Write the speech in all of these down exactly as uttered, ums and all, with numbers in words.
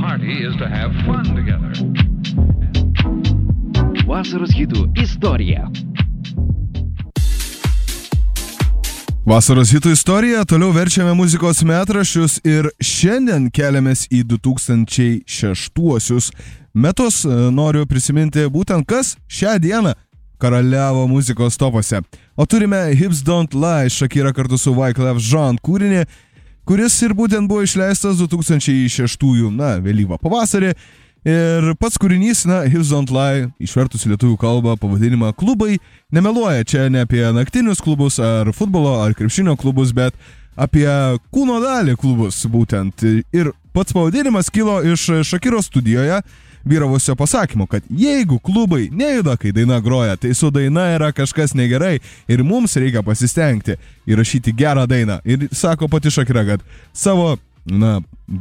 party is to have fun together. Vasaros hitų istorija. Vasaros hitų istoriją toliau verčiame muzikos metraščius ir šiandien keliamės į du tūkstančiai šeštuosius metus. Noriu prisiminti būtent kas šią dieną karaliavo muzikos topuose. O turime Hips Don't Lie, Shakira kartu su Wyclef Jean kūrinį, kuris ir būtent buvo išleistas du tūkstančiai šeštųjų, na, vėlyvą pavasarį. Ir pats kūrinys, na, Hips Don't Lie, išvertus į lietuvių kalbą pavadinimą klubai, nemeluoja čia ne apie naktinius klubus ar futbolo ar krepšinio klubus, bet apie kūno dalį klubus būtent. Ir pats pavadinimas kilo iš Shakiros studijoje vyravusio pasakymo, kad jeigu klubai nejuda, kai daina groja, tai su daina yra kažkas negerai ir mums reikia pasistengti įrašyti gerą dainą. Ir sako pati Shakira, kad savo, na,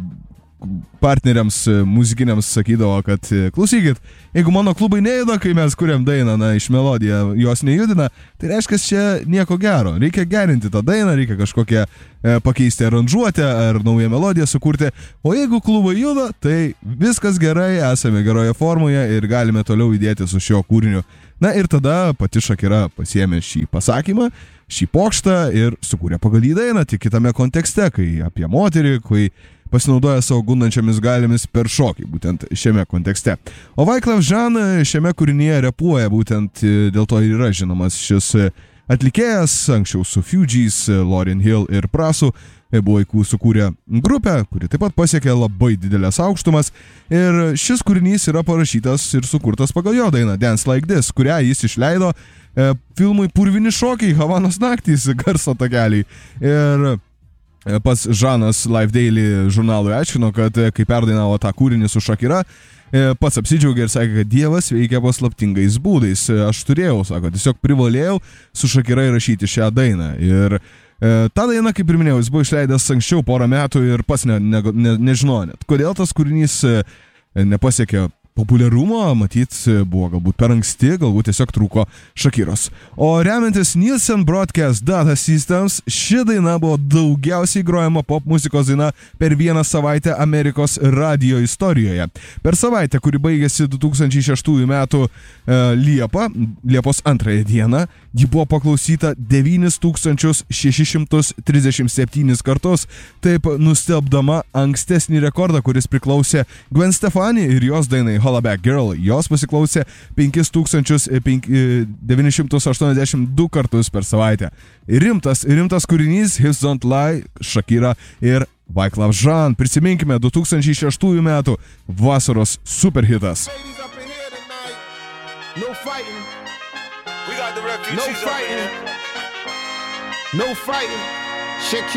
partneriams muzikiniams sakydavo, kad klausykit, jeigu mano klubai nejuda, kai mes kuriam dainą, na, iš melodiją jos nejudina, tai reiškia, čia nieko gero. Reikia gerinti tą dainą, reikia kažkokią e, pakeisti aranžuotę ar naują melodiją sukurti. O jeigu klubai juda, tai viskas gerai, esame geroje formoje ir galime toliau judėti su šio kūriniu. Na ir tada pati Shakira pasiėmė šį pasakymą, šį pokštą ir sukūrė pagal jį dainą, tik kitame kontekste, kai apie moterį, kai pasinaudoja savo gundančiamis galėmis per šokį, būtent šiame kontekste. O Wyclef Jean šiame kūrinyje repuoja, būtent dėl to ir yra žinomas šis atlikėjas, anksčiau su Fugees, Lauryn Hill ir Prasu, buvo įkų sukūrė grupę, kuri taip pat pasiekė labai didelės aukštumas. Ir šis kūrinys yra parašytas ir sukurtas pagal jo dainą Dance Like This, kurią jis išleido e, filmui Purvini šokiai, Havanos naktys garso takeliai. Ir pats Žanas Live Daily žurnalui aiškino, kad kai perdainavo tą kūrinį su Shakira, pats apsidžiaugė ir sakė, kad Dievas veikia paslaptingais būdais. Aš turėjau, sako, tiesiog privalėjau su Shakira įrašyti šią dainą. Ir e, tą dainą, kaip ir minėjau, jis buvo išleidęs anksčiau porą metų ir pats ne, ne, ne, nežinojo net, kodėl tas kūrinys e, nepasiekė populiarumo, matyt, buvo galbūt per anksti, galbūt tiesiog trūko Shakiros. O remiantis Nielsen Broadcast Data Systems, ši daina buvo daugiausiai grojama pop muzikos daina per vieną savaitę Amerikos radio istorijoje. Per savaitę, kuri baigėsi du tūkstančiai šeštųjų metų e, Liepą, Liepos antrąją dieną, ji buvo paklausyta devynis tūkstančius šešis šimtus trisdešimt septynis kartus, taip nustelbdama ankstesnį rekordą, kuris priklausė Gwen Stefani ir jos dainai Hollaback Girl. Jos pasiklausė penkis tūkstančius devynis šimtus aštuoniasdešimt du kartus per savaitę. Rimtas, rimtas kūrinys, Hips Don't Lie, Shakira ir Wyclef Jean. Prisiminkime du tūkstančiai šeštųjų metų vasaros superhitas. No fighting. We got the refugees. No fighting. No fighting. Shakira.